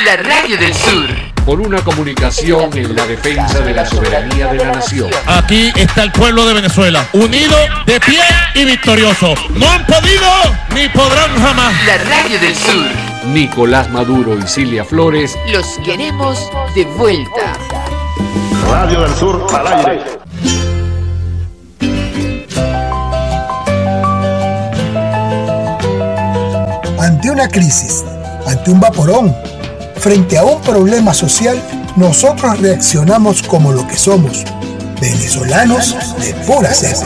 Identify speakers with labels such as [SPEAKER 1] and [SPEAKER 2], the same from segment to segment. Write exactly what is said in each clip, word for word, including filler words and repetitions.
[SPEAKER 1] La Radio del Sur.
[SPEAKER 2] Por una comunicación en la defensa de la soberanía de la nación.
[SPEAKER 3] Aquí está el pueblo de Venezuela, unido, de pie y victorioso. No han podido ni podrán jamás.
[SPEAKER 1] La Radio del Sur.
[SPEAKER 2] Nicolás Maduro y Cilia Flores.
[SPEAKER 1] Los queremos de vuelta.
[SPEAKER 4] Radio del Sur al aire.
[SPEAKER 5] Ante una crisis, ante un vaporón, frente a un problema social, nosotros reaccionamos como lo que somos, venezolanos de pura cepa.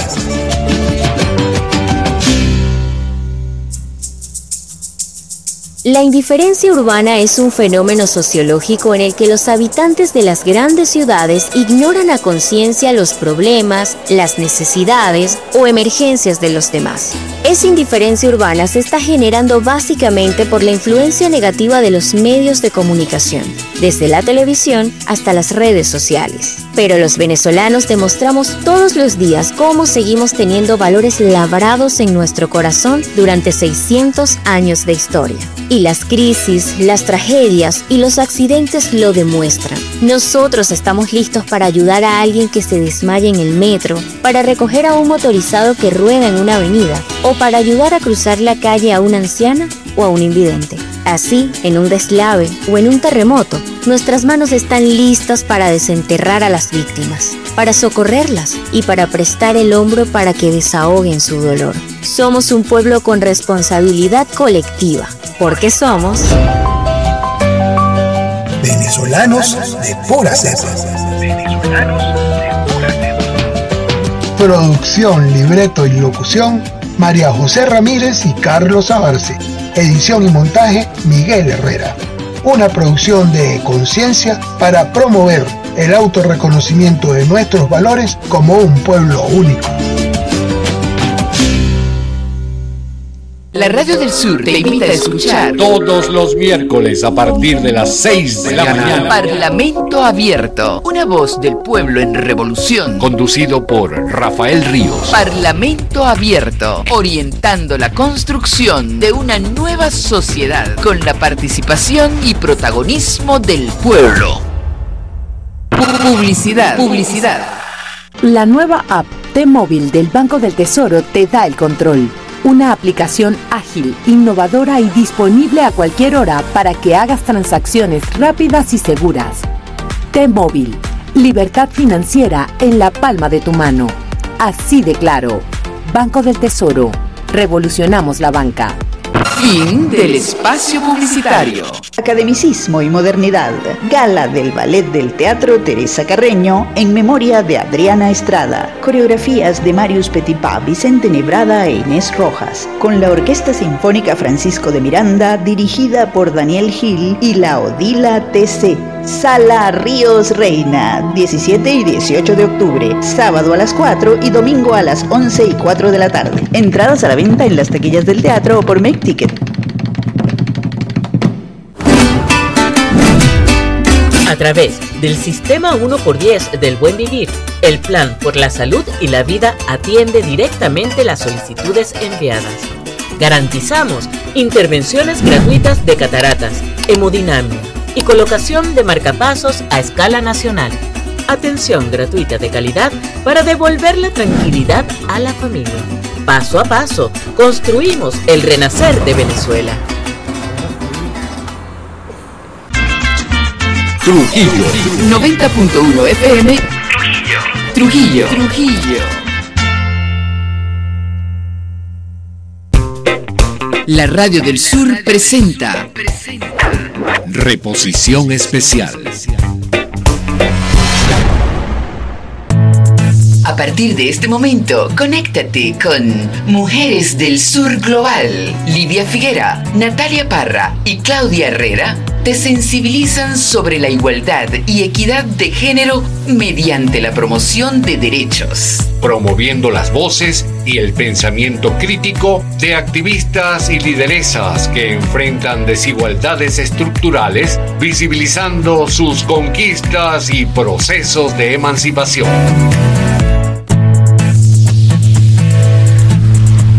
[SPEAKER 6] La indiferencia urbana es un fenómeno sociológico en el que los habitantes de las grandes ciudades ignoran a conciencia los problemas, las necesidades o emergencias de los demás. Esa indiferencia urbana se está generando básicamente por la influencia negativa de los medios de comunicación, desde la televisión hasta las redes sociales. Pero los venezolanos demostramos todos los días cómo seguimos teniendo valores labrados en nuestro corazón durante seiscientos años de historia. Y las crisis, las tragedias y los accidentes lo demuestran. Nosotros estamos listos para ayudar a alguien que se desmaya en el metro, para recoger a un motorizado que rueda en una avenida, o para ayudar a cruzar la calle a una anciana o a un invidente. Así, en un deslave o en un terremoto, nuestras manos están listas para desenterrar a las víctimas, para socorrerlas y para prestar el hombro para que desahoguen su dolor. Somos un pueblo con responsabilidad colectiva, porque somos
[SPEAKER 5] venezolanos de pura cepa.
[SPEAKER 4] Venezolanos de pura cepa.
[SPEAKER 5] Producción, libreto y locución, María José Ramírez y Carlos Abarce. Edición y montaje, Miguel Herrera. Una producción de Conciencia para promover el autorreconocimiento de nuestros valores como un pueblo único.
[SPEAKER 1] La Radio del Sur te invita a escuchar
[SPEAKER 2] Todos los miércoles a partir de las seis de la mañana.
[SPEAKER 1] Parlamento Abierto, una voz del pueblo en revolución.
[SPEAKER 2] Conducido por Rafael Ríos.
[SPEAKER 1] Parlamento Abierto, orientando la construcción de una nueva sociedad con la participación y protagonismo del pueblo. Publicidad. Publicidad.
[SPEAKER 7] La nueva app T-Móvil del Banco del Tesoro te da el control. Una aplicación ágil, innovadora y disponible a cualquier hora para que hagas transacciones rápidas y seguras. T-Móvil, libertad financiera en la palma de tu mano. Así de claro. Banco del Tesoro. Revolucionamos la banca.
[SPEAKER 1] Fin del espacio publicitario.
[SPEAKER 8] Academicismo y modernidad. Gala del Ballet del Teatro Teresa Carreño en memoria de Adriana Estrada. Coreografías de Marius Petipa, Vicente Nebrada e Inés Rojas. Con la Orquesta Sinfónica Francisco de Miranda, dirigida por Daniel Gil y la Odila T C. Sala Ríos Reina, diecisiete y dieciocho de octubre, sábado a las cuatro y domingo a las once y cuatro de la tarde. Entradas a la venta en las taquillas del teatro o por Make Ticket.
[SPEAKER 9] A través del Sistema uno por diez del Buen Vivir, el Plan por la Salud y la Vida atiende directamente las solicitudes enviadas. Garantizamos intervenciones gratuitas de cataratas, hemodinamia y colocación de marcapasos a escala nacional. Atención gratuita de calidad para devolver la tranquilidad a la familia. Paso a paso, construimos el renacer de Venezuela.
[SPEAKER 2] Trujillo.
[SPEAKER 1] noventa punto uno F M. Trujillo. Trujillo. Trujillo. La Radio del Sur presenta
[SPEAKER 2] Reposición especial.
[SPEAKER 1] A partir de este momento, conéctate con Mujeres del Sur Global. Livia Figuera, Natalia Parra y Claudia Herrera te sensibilizan sobre la igualdad y equidad de género mediante la promoción de derechos.
[SPEAKER 2] Promoviendo las voces y el pensamiento crítico de activistas y lideresas que enfrentan desigualdades estructurales, visibilizando sus conquistas y procesos de emancipación.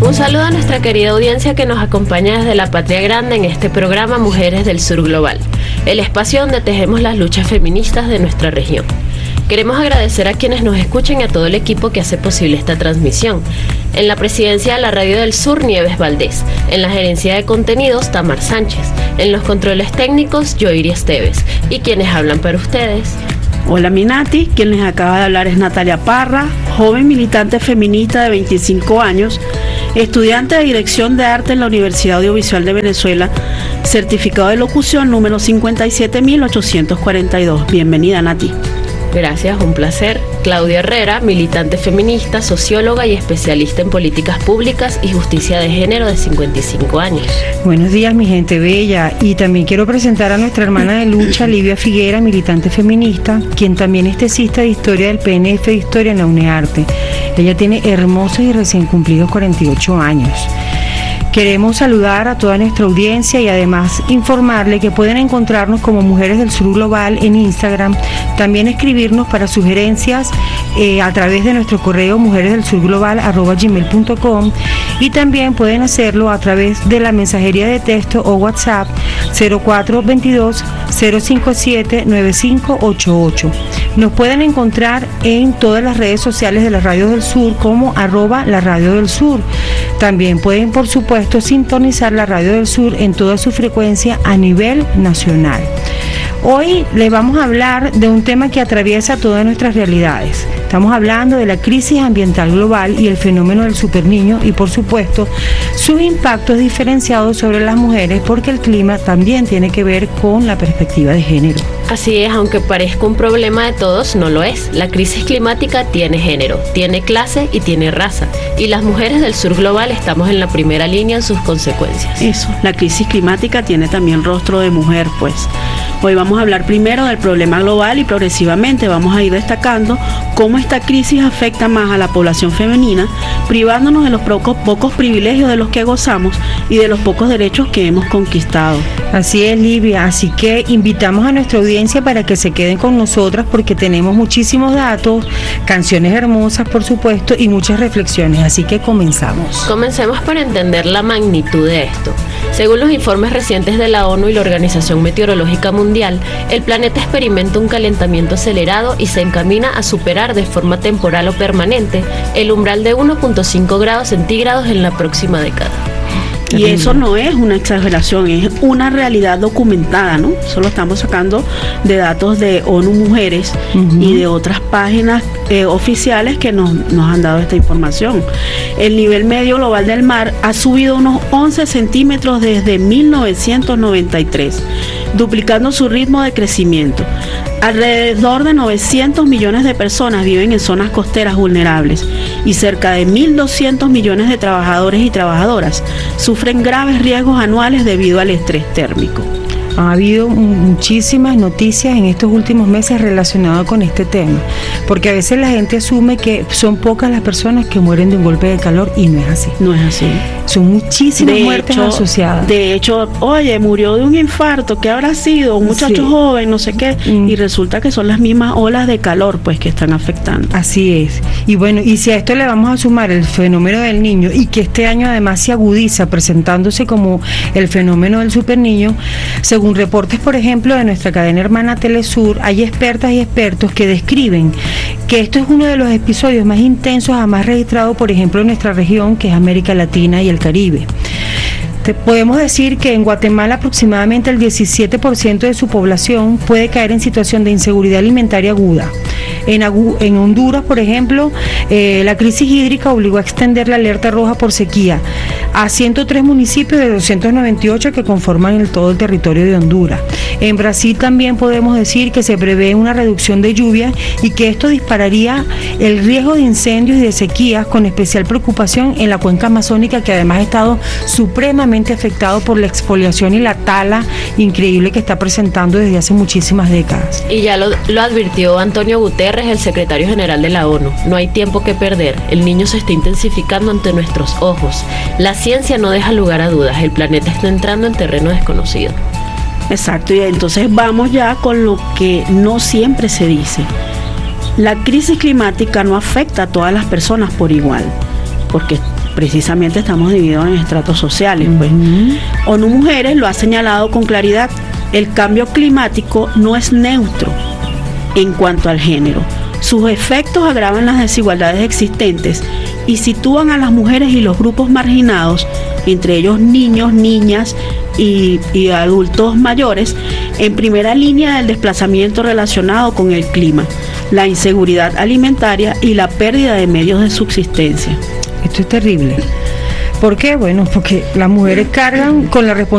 [SPEAKER 10] Un saludo a nuestra querida audiencia que nos acompaña desde la Patria Grande en este programa Mujeres del Sur Global, el espacio donde tejemos las luchas feministas de nuestra región. Queremos agradecer a quienes nos escuchan y a todo el equipo que hace posible esta transmisión. En la presidencia de la Radio del Sur, Nieves Valdés. En la gerencia de contenidos, Tamar Sánchez. En los controles técnicos, Yoiri Esteves. Y quienes hablan para ustedes.
[SPEAKER 11] Hola Minati, quien les acaba de hablar es Natalia Parra, joven militante feminista de veinticinco años, estudiante de Dirección de Arte en la Universidad Audiovisual de Venezuela, certificado de locución número cincuenta y siete mil ochocientos cuarenta y dos. Bienvenida, Nati.
[SPEAKER 10] Gracias, un placer. Claudia Herrera, militante feminista, socióloga y especialista en políticas públicas y justicia de género de cincuenta y cinco años.
[SPEAKER 12] Buenos días, mi gente bella. Y también quiero presentar a nuestra hermana de lucha, Livia Figuera, militante feminista, quien también es tesista de historia del P N F de Historia en la UNEARTE. Ella tiene hermosos y recién cumplidos cuarenta y ocho años. Queremos saludar a toda nuestra audiencia y además informarle que pueden encontrarnos como Mujeres del Sur Global en Instagram, también escribirnos para sugerencias eh, a través de nuestro correo mujeresdelsurglobal arroba gmail punto com y también pueden hacerlo a través de la mensajería de texto o WhatsApp cero cuatro veintidós cero cincuenta y siete noventa y cinco ochenta y ocho. Nos pueden encontrar en todas las redes sociales de la Radio del Sur como arroba la Radio del Sur. También pueden, por supuesto, sintonizar la Radio del Sur en toda su frecuencia a nivel nacional. Hoy les vamos a hablar de un tema que atraviesa todas nuestras realidades. Estamos hablando de la crisis ambiental global y el fenómeno del superniño y, por supuesto, sus impactos diferenciados sobre las mujeres, porque el clima también tiene que ver con la perspectiva de género.
[SPEAKER 10] Así es, aunque parezca un problema de todos, no lo es. La crisis climática tiene género, tiene clase y tiene raza. Y las mujeres del sur global estamos en la primera línea en sus consecuencias.
[SPEAKER 11] Eso, la crisis climática tiene también rostro de mujer, pues. Hoy vamos a hablar primero del problema global y progresivamente vamos a ir destacando cómo esta crisis afecta más a la población femenina, privándonos de los pocos, pocos privilegios de los que gozamos y de los pocos derechos que hemos conquistado.
[SPEAKER 12] Así es, Livia, así que invitamos a nuestra audiencia para que se queden con nosotras porque tenemos muchísimos datos, canciones hermosas, por supuesto, y muchas reflexiones, así que comenzamos.
[SPEAKER 10] Comencemos por entender la magnitud de esto. Según los informes recientes de la ONU y la Organización Meteorológica Mundial, el planeta experimenta un calentamiento acelerado y se encamina a superar de forma temporal o permanente el umbral de uno punto cinco grados centígrados en la próxima década.
[SPEAKER 11] Y eso no es una exageración, es una realidad documentada, ¿no? Eso lo estamos sacando de datos de ONU Mujeres uh-huh. y de otras páginas eh, oficiales que nos, nos han dado esta información. El nivel medio global del mar ha subido unos once centímetros desde mil novecientos noventa y tres, duplicando su ritmo de crecimiento. Alrededor de novecientos millones de personas viven en zonas costeras vulnerables y cerca de mil doscientos millones de trabajadores y trabajadoras sufren graves riesgos anuales debido al estrés térmico.
[SPEAKER 12] Ha habido muchísimas noticias en estos últimos meses relacionadas con este tema, porque a veces la gente asume que son pocas las personas que mueren de un golpe de calor y no es así.
[SPEAKER 11] No es así.
[SPEAKER 12] Son muchísimas
[SPEAKER 11] de
[SPEAKER 12] muertes
[SPEAKER 11] hecho,
[SPEAKER 12] asociadas.
[SPEAKER 11] De hecho, oye, murió de un infarto, ¿qué habrá sido? Un muchacho sí. joven, no sé qué, mm. y resulta que son las mismas olas de calor pues que están afectando.
[SPEAKER 12] Así es. Y bueno, y si a esto le vamos a sumar el fenómeno del niño y que este año además se agudiza presentándose como el fenómeno del superniño, según reportes, por ejemplo, de nuestra cadena hermana Telesur, hay expertas y expertos que describen que esto es uno de los episodios más intensos jamás registrados, por ejemplo, en nuestra región, que es América Latina y el Caribe. Te podemos decir que en Guatemala aproximadamente el diecisiete por ciento de su población puede caer en situación de inseguridad alimentaria aguda. En, en Honduras, por ejemplo, eh, la crisis hídrica obligó a extender la alerta roja por sequía a ciento tres municipios de doscientos noventa y ocho que conforman el, todo el territorio de Honduras. En Brasil también podemos decir que se prevé una reducción de lluvia y que esto dispararía el riesgo de incendios y de sequías, con especial preocupación en la cuenca amazónica, que además ha estado supremamente afectado por la exfoliación y la tala increíble que está presentando desde hace muchísimas décadas.
[SPEAKER 10] Y ya lo, lo advirtió Antonio Guterres, el secretario general de la ONU. No hay tiempo que perder. El niño se está intensificando ante nuestros ojos. La ciencia no deja lugar a dudas. El planeta está entrando en terreno desconocido.
[SPEAKER 11] Exacto, y entonces vamos ya con lo que no siempre se dice. La crisis climática no afecta a todas las personas por igual, porque precisamente estamos divididos en estratos sociales. Pues. Uh-huh. ONU Mujeres lo ha señalado con claridad, el cambio climático no es neutro en cuanto al género. Sus efectos agravan las desigualdades existentes y sitúan a las mujeres y los grupos marginados, entre ellos niños, niñas y, y adultos mayores, en primera línea del desplazamiento relacionado con el clima, la inseguridad alimentaria y la pérdida de medios de subsistencia.
[SPEAKER 12] Esto es terrible. ¿Por qué? Bueno, porque las mujeres cargan con la responsabilidad